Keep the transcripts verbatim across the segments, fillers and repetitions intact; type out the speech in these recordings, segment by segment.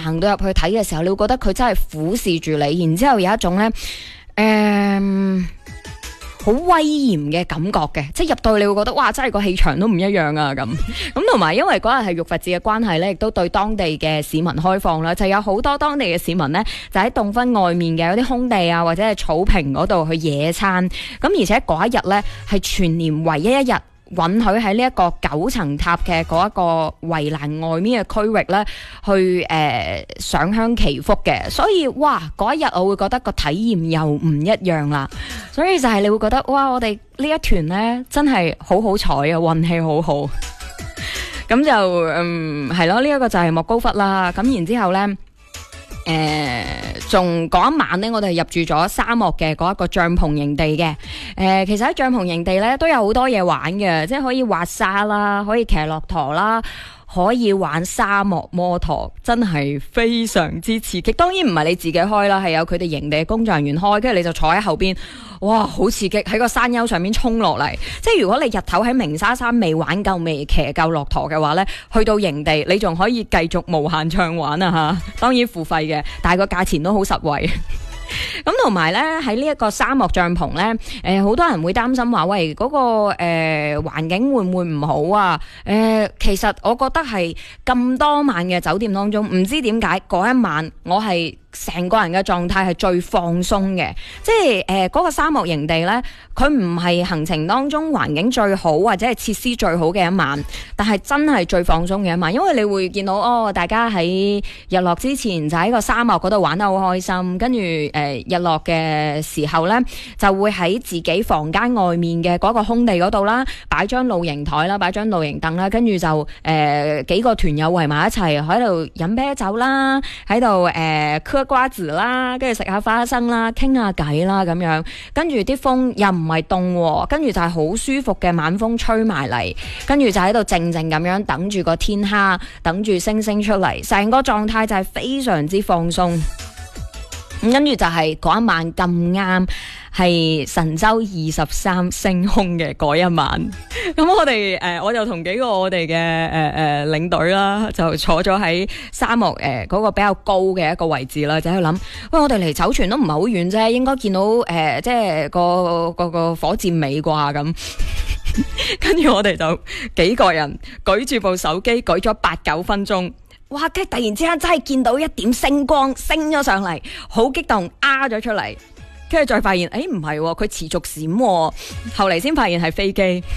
行到入去睇嘅時候，你會覺得佢真係俯視住你，然之後有一種咧，誒、呃。好威嚴嘅感覺嘅，即係入到去你會覺得哇，真係個氣場都唔一樣啊咁。咁同埋因為嗰日係浴佛節嘅關係咧，亦都對當地嘅市民開放啦，就有好多當地嘅市民呢，就喺洞窟外面嘅嗰啲空地啊或者係草坪嗰度去野餐。咁而且嗰一日呢，係全年唯一一日允許喺呢一個九層塔嘅嗰一個圍欄外面嘅區域咧，去誒、呃、上香祈福嘅，所以哇嗰一日我會覺得個體驗又唔一樣啦，所以就係你會覺得哇我哋呢一團咧真係好好彩啊，運氣好好，咁就嗯係咯，呢一、這個就係莫高窟啦，咁然之後咧。誒、呃，仲嗰一晚咧，我哋入住咗沙漠嘅嗰一個帳篷營地嘅。誒、呃，其實喺帳篷營地咧都有好多嘢玩嘅，即係可以滑沙啦，可以騎駱駝啦，可以玩沙漠摩托，真係非常之刺激。當然唔係你自己開啦，係有佢哋營地嘅工作人員開，跟住你就坐喺後邊，哇，好刺激！喺個山丘上面衝落嚟，即係如果你日頭喺鳴沙山未玩夠、未騎夠駱駝嘅話呢，去到營地你仲可以繼續無限暢玩啊吓！當然付費嘅，但係個價錢都好實惠。咁同埋咧喺呢一個沙漠帳篷咧，誒、呃、好多人會擔心話，喂嗰、那個誒環、呃、境會唔會唔好啊？誒、呃，其實我覺得係咁多晚嘅酒店當中，唔知點解嗰一晚我係成個人嘅狀態係最放鬆嘅，即係誒嗰個沙漠營地呢，佢唔係行程當中環境最好或者係設施最好嘅一晚，但係真係最放鬆嘅一晚，因為你會見到哦，大家喺日落之前就喺個沙漠嗰度玩得好開心，跟住誒日落嘅時候呢，就會喺自己房間外面嘅嗰個空地嗰度啦，擺張露營台啦，擺張露營凳啦，跟住就誒、呃、幾個團友圍埋一齊喺度飲啤酒啦，喺度誒瓜子啦，跟住食下花生啦，傾下偈啦咁樣，跟住啲風又唔係凍，跟住就係好舒服嘅晚風吹埋嚟，跟住就喺度靜靜咁樣等住個天黑，等住星星出嚟，成個狀態就係非常之放鬆。咁跟住就係嗰一晚咁啱係神舟二十三升空嘅嗰一晚，咁我哋誒、呃、我就同幾個我哋嘅誒誒領隊啦，就坐咗喺沙漠誒嗰、呃那個比較高嘅一個位置啦，就喺度諗，喂，我哋離酒泉都唔係好遠啫，應該見到誒、呃、即係個個個火箭尾啩咁。跟住我哋就幾個人舉住部手機舉咗八九分鐘。哇！跟住突然之間真係見到一點星光升咗上嚟，好激動，啊咗出嚟，跟住再發現，誒唔係，佢持續閃、哦，後嚟先發現係飛機。誒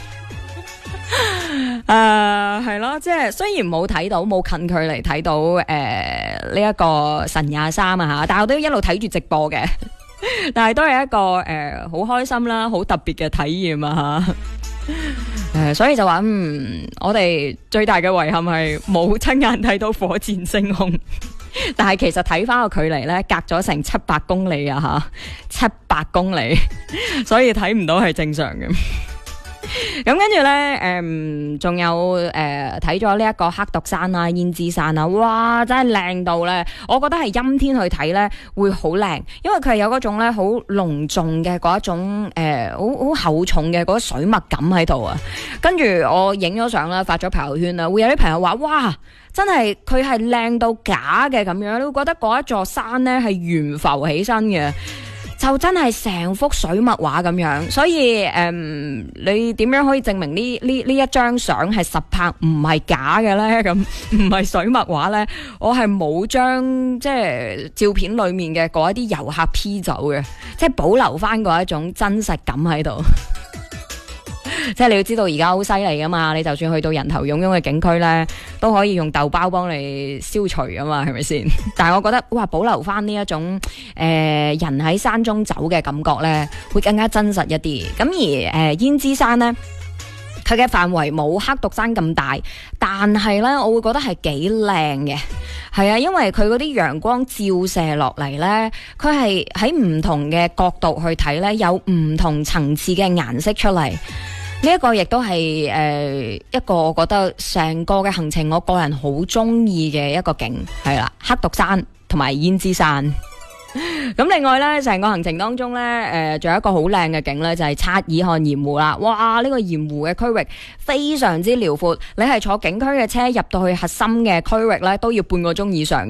係咯，即係雖然冇睇到，冇近距離睇到誒呢一個神廿三啊吓，但係我都一路睇住直播嘅，但係都係一個誒好、呃、開心啦，好特別嘅體驗啊吓。誒、呃，所以就話，嗯，我哋最大嘅遺憾係冇親眼睇到火箭升空，但係其實睇翻個距離咧，隔咗成七百公里啊吓，七百公里，所以睇唔到係正常嘅。咁跟住咧，誒、嗯，仲有誒睇咗呢一個黑獨山啊、胭脂山啊，哇，真係靚到咧！我覺得係陰天去睇咧會好靚，因為佢係有嗰種咧好隆重嘅嗰一種誒，好好厚重嘅嗰水墨感喺度啊。跟住我影咗相啦，發咗朋友圈啦，會有啲朋友話：哇，真係佢係靚到假嘅咁樣，你會覺得嗰一座山咧係懸浮起身嘅。就真係成幅水墨畫咁樣，所以誒、嗯，你點樣可以證明呢呢呢一張相係實拍唔係假嘅咧？咁唔係水墨畫咧？我係冇將即係照片裏面嘅嗰一啲遊客 P 走嘅，即係保留翻嗰一種真實感喺度。即係你要知道而家好犀利噶嘛，你就算去到人頭湧湧嘅景區咧，都可以用豆包幫你消除噶嘛，係咪先？但係我覺得哇，保留翻呢一種誒、呃、人喺山中走嘅感覺咧，會更加真實一啲。咁而誒胭脂山咧，佢嘅範圍冇黑獨山咁大，但係咧我會覺得係幾靚嘅。係啊，因為佢嗰啲陽光照射落嚟咧，佢係喺唔同嘅角度去睇咧，有唔同層次嘅顏色出嚟。呢一個亦都係誒一個我覺得成個嘅行程我個人好中意嘅一個景，係啦，黑獨山同埋胭脂山。咁另外咧，成個行程當中咧，誒、呃，仲有一個好靚嘅景咧，就係、是、察爾汗鹽湖啦。哇！呢、這個鹽湖嘅區域非常之遼闊，你係坐景區嘅車入到去核心嘅區域咧，都要半個鐘以上。